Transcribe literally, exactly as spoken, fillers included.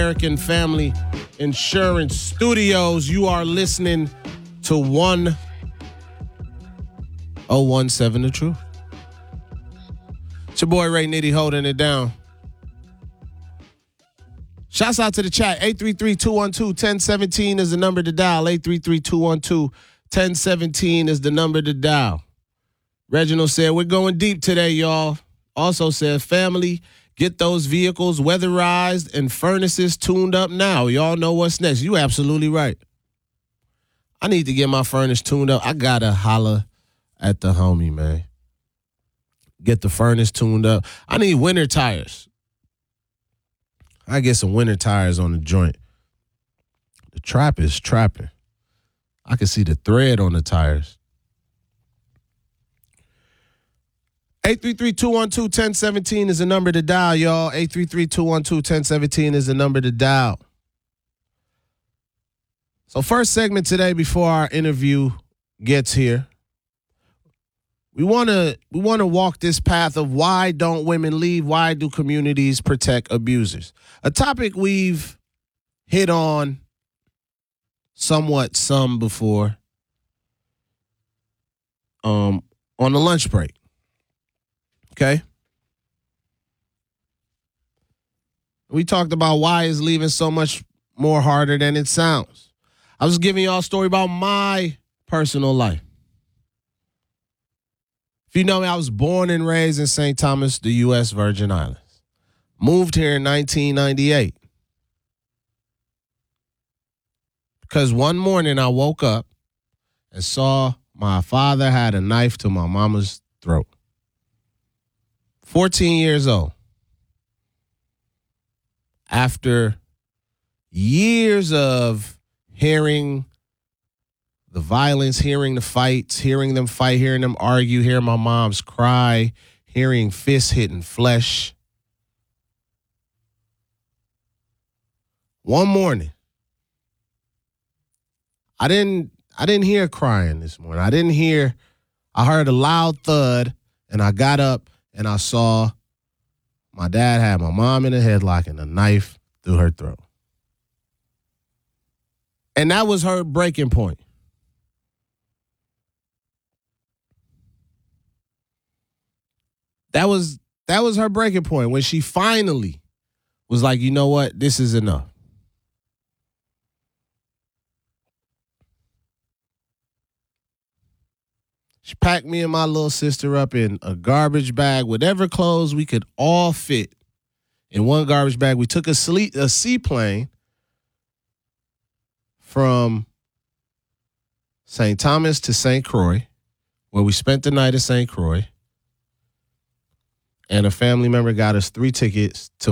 American Family Insurance Studios. You are listening to one oh one seven The Truth. It's your boy Ray Nitty holding it down. Shouts out to the chat. eight three three, two one two, one oh one seven is the number to dial. eight three three, two one two, one oh one seven is the number to dial. Reginald said, we're going deep today, y'all. Also said, family, get those vehicles weatherized and furnaces tuned up now. Y'all know what's next. You absolutely right. I need to get my furnace tuned up. I got to holler at the homie, man. Get the furnace tuned up. I need winter tires. I get some winter tires on the joint. The trap is trapping. I can see the thread on the tires. eight three three, two one two, one oh one seven is the number to dial, y'all. eight three three, two one two, one oh one seven is the number to dial. So first segment today before our interview gets here, we want to we want to walk this path of why don't women leave? Why do communities protect abusers? A topic we've hit on somewhat some before um, on the lunch break. Okay. We talked about why is leaving so much more harder than it sounds. I was giving y'all a story about my personal life. If you know me, I was born and raised in Saint Thomas, the U S Virgin Islands. Moved here in nineteen ninety-eight. Because one morning I woke up and saw my father had a knife to my mama's throat. fourteen years old. After years of hearing the violence, hearing the fights, hearing them fight, hearing them argue, hearing my mom's cry, hearing fists hitting flesh. One morning, I didn't I didn't hear crying this morning. I didn't hear, I heard a loud thud, and I got up and I saw my dad had my mom in a headlock and a knife through her throat. And that was her breaking point. That was that was her breaking point when she finally was like, you know what, this is enough. She packed me and my little sister up in a garbage bag, whatever clothes we could all fit in one garbage bag. We took a, sleep, a seaplane from Saint Thomas to Saint Croix, where we spent the night at Saint Croix. And a family member got us three tickets to